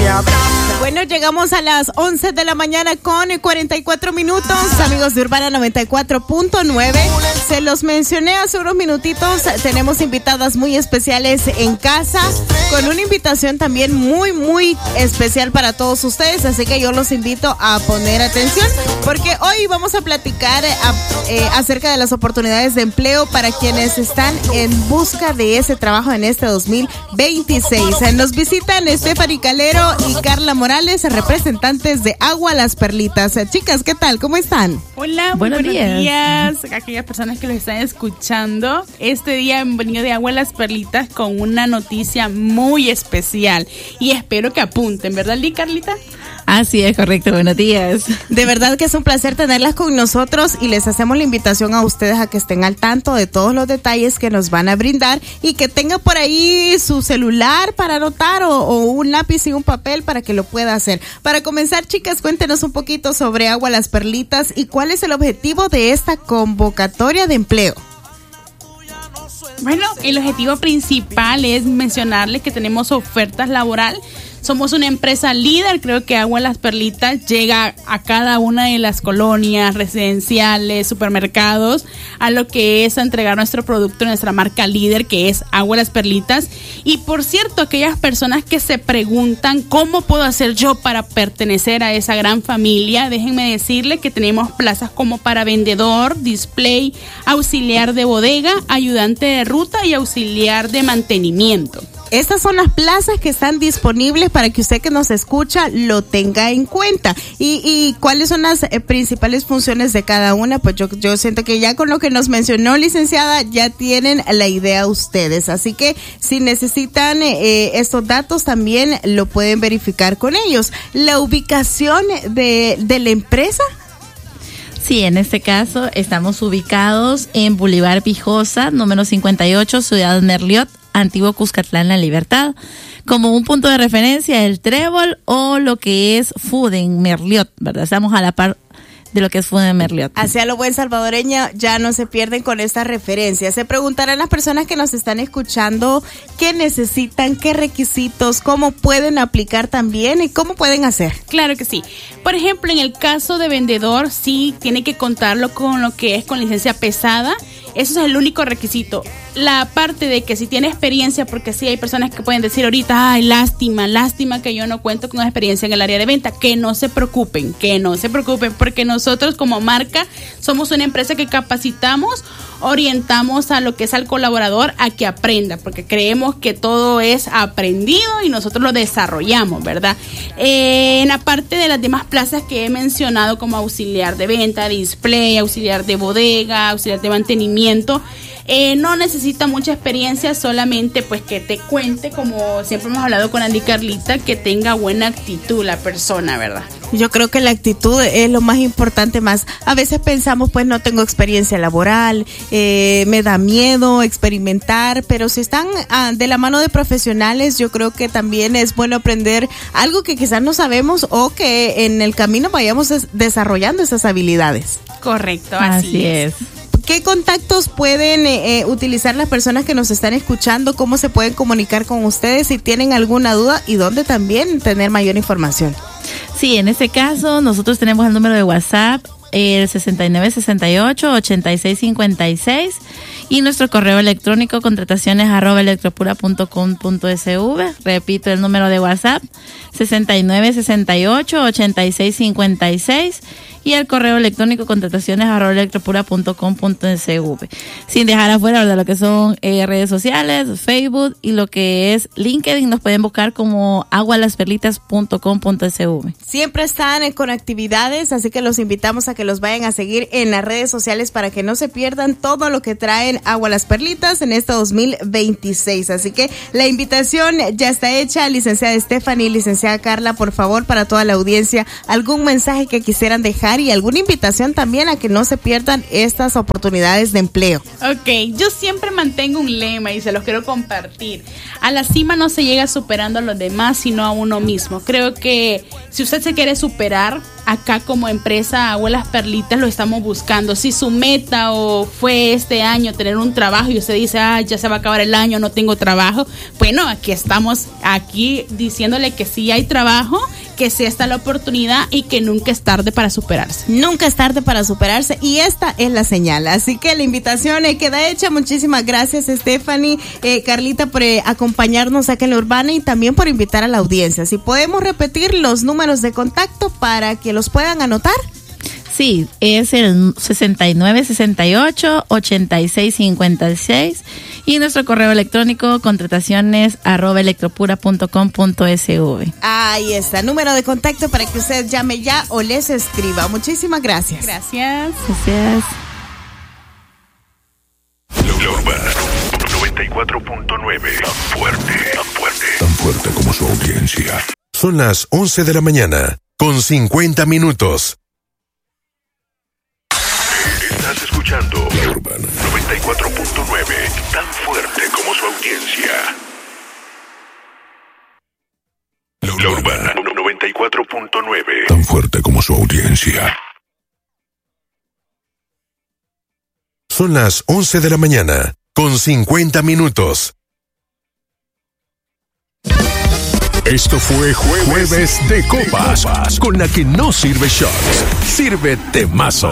Bueno, llegamos a las 11 de la mañana con 44 minutos, amigos de Urbana 94.9. Se los mencioné hace unos minutitos, tenemos invitadas muy especiales en casa, con una invitación también muy, muy especial para todos ustedes, así que yo los invito a poner atención, porque hoy vamos a platicar acerca de las oportunidades de empleo para quienes están en busca de ese trabajo en este 2026. Nos visitan Stephanie Calero y Carla Morales, representantes de Agua Las Perlitas. Chicas, ¿qué tal? ¿Cómo están? Hola, buenos días. Aquellas personas que los están escuchando. Este día han venido de Agua Las Perlitas con una noticia muy especial y espero que apunten, ¿verdad, Carlita? Así es, correcto. Buenos días. De verdad que es un placer tenerlas con nosotros y les hacemos la invitación a ustedes a que estén al tanto de todos los detalles que nos van a brindar y que tengan por ahí su celular para anotar o un lápiz y un papel para que lo pueda hacer. Para comenzar, chicas, cuéntenos un poquito sobre Agua Las Perlitas y cuál es el objetivo de esta convocatoria de empleo. Bueno, el objetivo principal es mencionarles que tenemos ofertas laborales. Somos una empresa líder, creo que Agua Las Perlitas llega a cada una de las colonias residenciales, supermercados, a lo que es a entregar nuestro producto, nuestra marca líder, que es Agua Las Perlitas. Y por cierto, aquellas personas que se preguntan cómo puedo hacer yo para pertenecer a esa gran familia, déjenme decirles que tenemos plazas como para vendedor, display, auxiliar de bodega, ayudante de ruta y auxiliar de mantenimiento. Estas son las plazas que están disponibles para que usted que nos escucha lo tenga en cuenta. ¿Y cuáles son las principales funciones de cada una? Pues yo siento que ya con lo que nos mencionó, licenciada, ya tienen la idea ustedes. Así que si necesitan estos datos también lo pueden verificar con ellos. ¿La ubicación de la empresa? Sí, en este caso estamos ubicados en Boulevard Pijosa, número 58, Ciudad Merliot, Antiguo Cuscatlán, La Libertad, como un punto de referencia el Trébol o lo que es Food en Merliot, ¿verdad? Estamos a la par de lo que es Food en Merliot. Hacia lo buen salvadoreño, ya no se pierden con esta referencia. Se preguntarán las personas que nos están escuchando qué necesitan, qué requisitos, cómo pueden aplicar también y cómo pueden hacer. Claro que sí. Por ejemplo, en el caso de vendedor, sí tiene que contarlo con lo que es con licencia pesada. Eso es el único requisito. La parte de que si tiene experiencia, porque sí hay personas que pueden decir ahorita, ay, lástima que yo no cuento con experiencia en el área de venta. Que no se preocupen, porque nosotros como marca somos una empresa que capacitamos, orientamos a lo que es al colaborador a que aprenda, porque creemos que todo es aprendido y nosotros lo desarrollamos, ¿verdad? En la parte de las demás plazas que he mencionado, como auxiliar de venta, display, auxiliar de bodega, auxiliar de mantenimiento, no necesita mucha experiencia, solamente pues que te cuente, como siempre hemos hablado con Andy Carlita, que tenga buena actitud la persona, ¿verdad? Yo creo que la actitud es lo más importante. Más a veces pensamos, pues no tengo experiencia laboral, me da miedo experimentar, pero si están de la mano de profesionales, yo creo que también es bueno aprender algo que quizás no sabemos o que en el camino vayamos desarrollando esas habilidades. Correcto, así es. ¿Qué contactos pueden utilizar las personas que nos están escuchando? ¿Cómo se pueden comunicar con ustedes si tienen alguna duda? ¿Y dónde también tener mayor información? Sí, en este caso nosotros tenemos el número de WhatsApp, el 6968-8656, y nuestro correo electrónico contrataciones@electropura.com.sv. Repito el número de WhatsApp, 6968-8656, y el correo electrónico contrataciones@electropura.com.sv. Sin dejar afuera, ¿verdad?, lo que son redes sociales, Facebook y lo que es LinkedIn. Nos pueden buscar como agualasperlitas.com.sv. Siempre están con actividades, así que los invitamos a que los vayan a seguir en las redes sociales para que no se pierdan todo lo que traen Agua Las Perlitas en este 2026. Así que la invitación ya está hecha. Licenciada Stephanie, licenciada Carla, por favor, para toda la audiencia, algún mensaje que quisieran dejar y alguna invitación también a que no se pierdan estas oportunidades de empleo. Ok, yo siempre mantengo un lema y se los quiero compartir. A la cima no se llega superando a los demás, sino a uno mismo. Creo que si usted se quiere superar, acá como empresa Abuelas Perlitas lo estamos buscando. Si su meta o fue este año tener un trabajo y usted dice, ya se va a acabar el año, no tengo trabajo, bueno, aquí estamos, aquí diciéndole que sí hay trabajo, que sí está la oportunidad y que nunca es tarde para superarse. Nunca es tarde para superarse y esta es la señal. Así que la invitación queda hecha. Muchísimas gracias, Stephanie, Carlita, por acompañarnos acá en La Urbana y también por invitar a la audiencia. Si podemos repetir los números de contacto para que los puedan anotar. Sí, es el 6968-8656 y nuestro correo electrónico contrataciones@electropura.com.sv. Ahí está, número de contacto para que usted llame ya o les escriba. Muchísimas gracias. Gracias. Gracias. La Urbana 94.9, tan fuerte, tan fuerte, tan fuerte como su audiencia. Son las 11 de la mañana, con 50 minutos. Estás escuchando La Urbana 94.9, tan fuerte como su audiencia. La Urbana 94.9, tan fuerte como su audiencia. Son las 11 de la mañana, con 50 minutos. Esto fue Jueves de Copas, con la que no sirve shots, sirve temazo.